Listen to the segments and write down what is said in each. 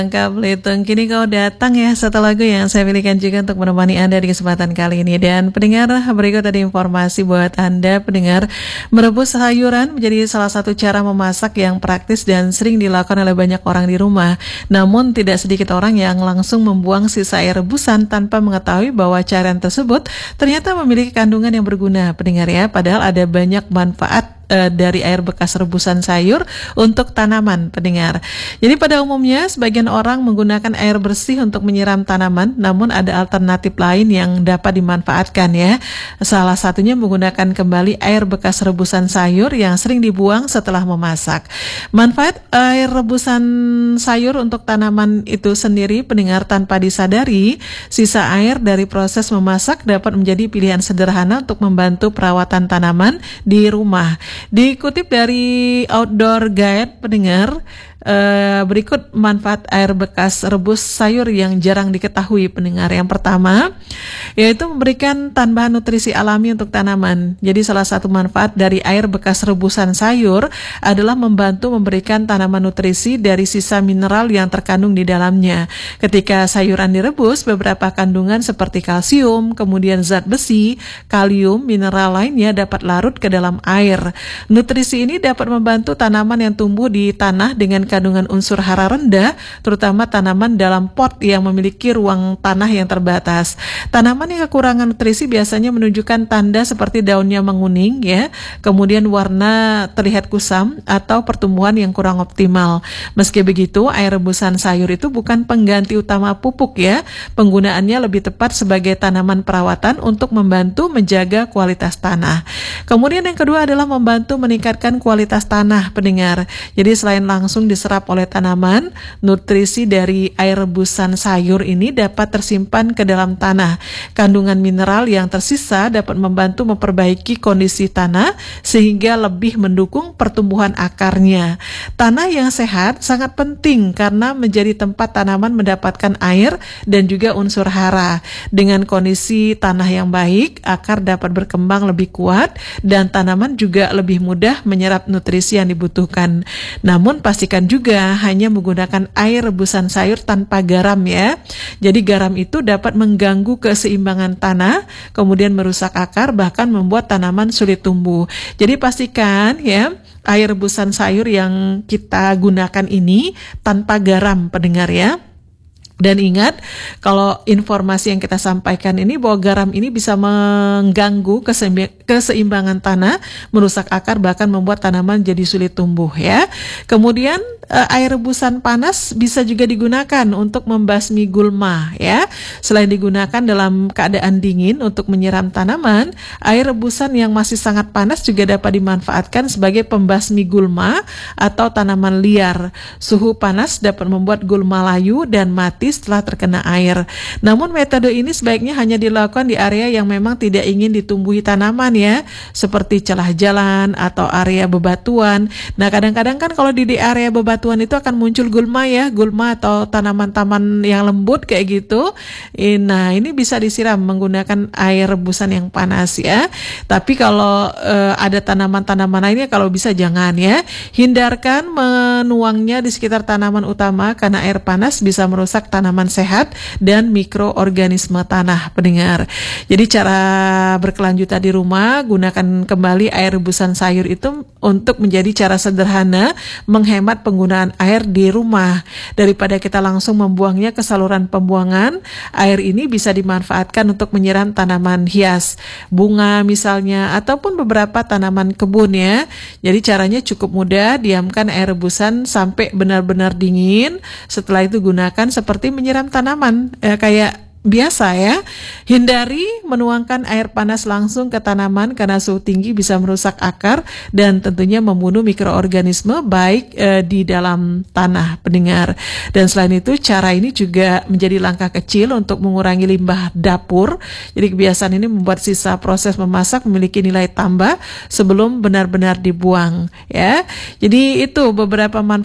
Kak Belitung, kini kau datang ya, satu lagu yang saya pilihkan juga untuk menemani Anda di kesempatan kali ini. Dan pendengar, berikut tadi informasi buat Anda pendengar, merebus sayuran menjadi salah satu cara memasak yang praktis dan sering dilakukan oleh banyak orang di rumah. Namun tidak sedikit orang yang langsung membuang sisa air rebusan tanpa mengetahui bahwa cairan tersebut ternyata memiliki kandungan yang berguna, pendengar ya. Padahal ada banyak manfaat dari air bekas rebusan sayur untuk tanaman, pendengar. Jadi pada umumnya sebagian orang menggunakan air bersih untuk menyiram tanaman, namun ada alternatif lain yang dapat dimanfaatkan ya. Salah satunya menggunakan kembali air bekas rebusan sayur yang sering dibuang setelah memasak. Manfaat air rebusan sayur untuk tanaman itu sendiri, pendengar, tanpa disadari, sisa air dari proses memasak dapat menjadi pilihan sederhana untuk membantu perawatan tanaman di rumah. Dikutip dari Outdoor Guide, pendengar, berikut manfaat air bekas rebus sayur yang jarang diketahui, pendengar. Yang pertama, yaitu memberikan tambahan nutrisi alami untuk tanaman. Jadi salah satu manfaat dari air bekas rebusan sayur adalah membantu memberikan tanaman nutrisi dari sisa mineral yang terkandung di dalamnya. Ketika sayuran direbus, beberapa kandungan seperti kalsium, kemudian zat besi, kalium, mineral lainnya dapat larut ke dalam air. Nutrisi ini dapat membantu tanaman yang tumbuh di tanah dengan kandungan unsur hara rendah, terutama tanaman dalam pot yang memiliki ruang tanah yang terbatas. Tanaman yang kekurangan nutrisi biasanya menunjukkan tanda seperti daunnya menguning ya, kemudian warna terlihat kusam atau pertumbuhan yang kurang optimal. Meski begitu, air rebusan sayur itu bukan pengganti utama pupuk ya. Penggunaannya lebih tepat sebagai tanaman perawatan untuk membantu menjaga kualitas tanah. Kemudian yang kedua adalah membantu meningkatkan kualitas tanah, pendengar. Jadi selain langsung diserap oleh tanaman, nutrisi dari air rebusan sayur ini dapat tersimpan ke dalam tanah. Kandungan mineral yang tersisa dapat membantu memperbaiki kondisi tanah sehingga lebih mendukung pertumbuhan akarnya. Tanah yang sehat sangat penting karena menjadi tempat tanaman mendapatkan air dan juga unsur hara. Dengan kondisi tanah yang baik, akar dapat berkembang lebih kuat dan tanaman juga lebih mudah menyerap nutrisi yang dibutuhkan. Namun pastikan juga hanya menggunakan air rebusan sayur tanpa garam ya. Jadi garam itu dapat mengganggu keseimbangan tanah, kemudian merusak akar, bahkan membuat tanaman sulit tumbuh. Jadi pastikan ya, air rebusan sayur yang kita gunakan ini tanpa garam, pendengar ya. Dan ingat, kalau informasi yang kita sampaikan ini bahwa garam ini bisa mengganggu keseimbangan tanah, merusak akar, bahkan membuat tanaman jadi sulit tumbuh ya. Kemudian air rebusan panas bisa juga digunakan untuk membasmi gulma ya. Selain digunakan dalam keadaan dingin untuk menyiram tanaman, air rebusan yang masih sangat panas juga dapat dimanfaatkan sebagai pembasmi gulma atau tanaman liar. Suhu panas dapat membuat gulma layu dan mati setelah terkena air. Namun metode ini sebaiknya hanya dilakukan di area yang memang tidak ingin ditumbuhi tanaman ya, seperti celah jalan atau area bebatuan. Nah kadang-kadang kan kalau di area bebatuan itu akan muncul gulma ya, gulma atau tanaman-tanaman yang lembut kayak gitu. Nah ini bisa disiram menggunakan air rebusan yang panas ya. Tapi kalau ada tanaman-tanaman lainnya, kalau bisa jangan ya. Hindarkan menuangnya di sekitar tanaman utama karena air panas bisa merusak tanaman sehat dan mikroorganisme tanah, pendengar. Jadi cara berkelanjutan di rumah, gunakan kembali air rebusan sayur itu untuk menjadi cara sederhana menghemat penggunaan air di rumah. Daripada kita langsung membuangnya ke saluran pembuangan, air ini bisa dimanfaatkan untuk menyiram tanaman hias, bunga misalnya, ataupun beberapa tanaman kebun ya. Jadi caranya cukup mudah, diamkan air rebusan sampai benar-benar dingin. Setelah itu gunakan seperti menyiram tanaman kayak biasa ya. Hindari menuangkan air panas langsung ke tanaman karena suhu tinggi bisa merusak akar dan tentunya membunuh mikroorganisme baik di dalam tanah, pendengar. Dan selain itu cara ini juga menjadi langkah kecil untuk mengurangi limbah dapur. Jadi kebiasaan ini membuat sisa proses memasak memiliki nilai tambah sebelum benar-benar dibuang ya. Jadi itu beberapa manfaat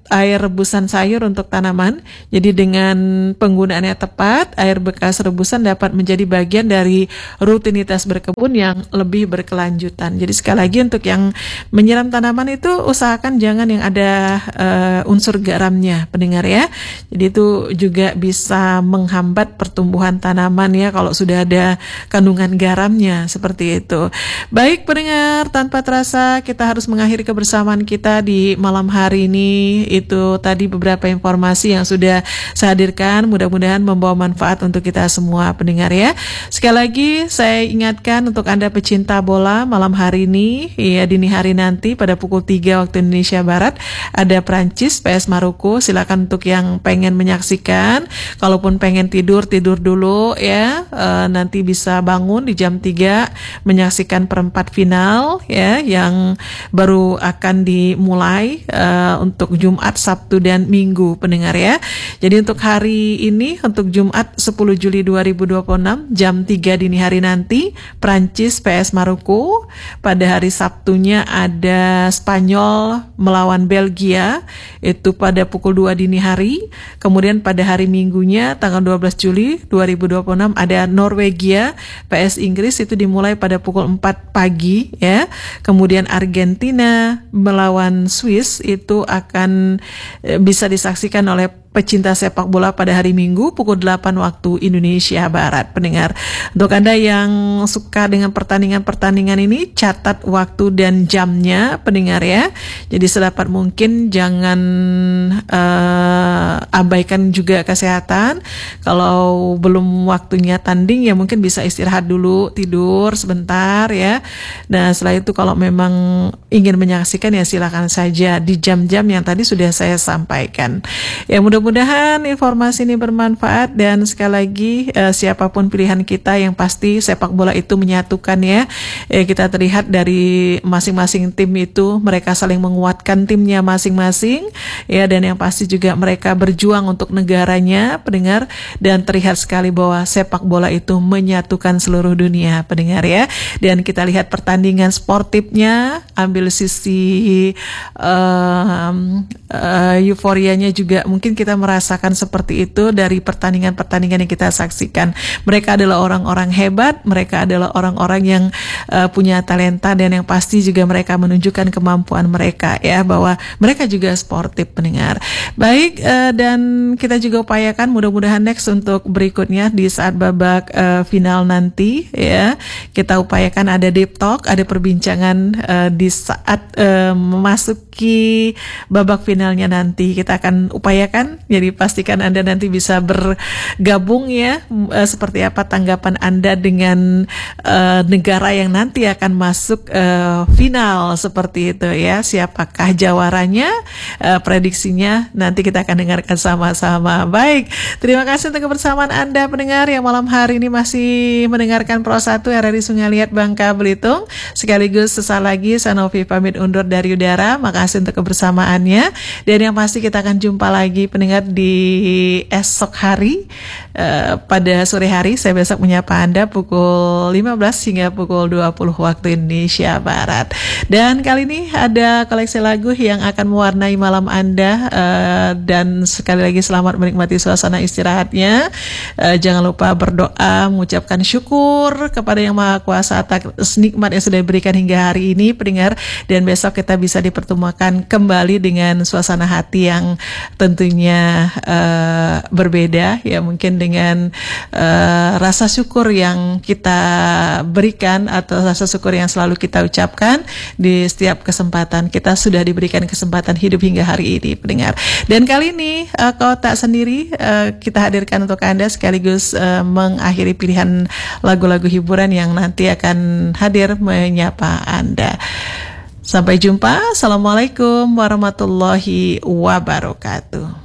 air rebusan sayur untuk tanaman. Jadi dengan penggunaannya tepat, air bekas rebusan dapat menjadi bagian dari rutinitas berkebun yang lebih berkelanjutan. Jadi sekali lagi untuk yang menyiram tanaman itu usahakan jangan yang ada unsur garamnya, pendengar ya. Jadi itu juga bisa menghambat pertumbuhan tanaman ya kalau sudah ada kandungan garamnya seperti itu. Baik pendengar, tanpa terasa kita harus mengakhiri kebersamaan kita di malam hari ini. Itu tadi beberapa informasi yang sudah saya hadirkan, mudah-mudahan membawa manfaat untuk kita semua pendengar ya. Sekali lagi saya ingatkan untuk Anda pecinta bola, malam hari ini ya, dini hari nanti pada pukul 3 waktu Indonesia Barat ada Prancis PS Maroko. Silakan untuk yang pengen menyaksikan, kalaupun pengen tidur dulu ya, nanti bisa bangun di jam 3 menyaksikan perempat final ya yang baru akan dimulai untuk Jumat, Sabtu dan Minggu pendengar ya. Jadi untuk hari ini, untuk Jumat 10 Juli 2026 jam 3 dini hari nanti Prancis PS Maroko. Pada hari Sabtunya ada Spanyol melawan Belgia itu pada pukul 2 dini hari. Kemudian pada hari Minggunya tanggal 12 Juli 2026 ada Norwegia PS Inggris, itu dimulai pada pukul 4 pagi ya. Kemudian Argentina melawan Swiss itu akan bisa disaksikan oleh pecinta sepak bola pada hari Minggu pukul 8 waktu Indonesia Barat pendengar. Untuk Anda yang suka dengan pertandingan-pertandingan ini, catat waktu dan jamnya pendengar ya. Jadi sedapat mungkin jangan abaikan juga kesehatan. Kalau belum waktunya tanding ya mungkin bisa istirahat dulu, tidur sebentar ya. Nah setelah itu kalau memang ingin menyaksikan ya silakan saja di jam-jam yang tadi sudah saya sampaikan. Ya mudah-mudahan informasi ini bermanfaat, dan sekali lagi siapapun pilihan kita yang pasti sepak bola itu menyatukan ya. Kita terlihat dari masing-masing tim itu mereka saling menguatkan timnya masing-masing ya, dan yang pasti juga mereka berjuang untuk negaranya pendengar, dan terlihat sekali bahwa sepak bola itu menyatukan seluruh dunia pendengar ya. Dan kita lihat pertandingan sportifnya, ambil sisi euforianya juga mungkin kita merasakan seperti itu dari pertandingan-pertandingan yang kita saksikan. Mereka adalah orang-orang hebat, mereka adalah orang-orang yang punya talenta, dan yang pasti juga mereka menunjukkan kemampuan mereka ya, bahwa mereka juga sportif pendengar. Baik, dan kita juga upayakan mudah-mudahan next untuk berikutnya di saat babak final nanti ya, kita upayakan ada deep talk, ada perbincangan di saat memasuki babak finalnya nanti. Kita akan upayakan, jadi pastikan Anda nanti bisa bergabung ya, seperti apa tanggapan Anda dengan negara yang nanti akan masuk final seperti itu ya. Siapakah jawaranya, prediksinya nanti kita akan dengarkan sama-sama. Baik, terima kasih untuk kebersamaan Anda pendengar yang malam hari ini masih mendengarkan Pro 1 RRI Sungai Liat Bangka Belitung. Sekaligus sesaat lagi Sanofi pamit undur dari udara. Makasih untuk kebersamaannya, dan yang pasti kita akan jumpa lagi pendengar di esok hari pada sore hari. Saya besok menyapa Anda pukul 15 hingga pukul 20 waktu Indonesia Barat. Dan kali ini ada koleksi lagu yang akan mewarnai malam Anda, dan sekali lagi selamat menikmati suasana istirahatnya. Jangan lupa berdoa, mengucapkan syukur kepada Yang Maha Kuasa atas nikmat yang sudah diberikan hingga hari ini pendengar, dan besok kita bisa dipertemukan kembali dengan suasana hati yang tentunya berbeda ya, mungkin dengan rasa syukur yang kita berikan atau rasa syukur yang selalu kita ucapkan di setiap kesempatan. Kita sudah diberikan kesempatan hidup hingga hari ini pendengar, dan kali ini kau tak sendiri kita hadirkan untuk Anda, sekaligus mengakhiri pilihan lagu-lagu hiburan yang nanti akan hadir menyapa Anda. Sampai jumpa. Assalamualaikum warahmatullahi wabarakatuh.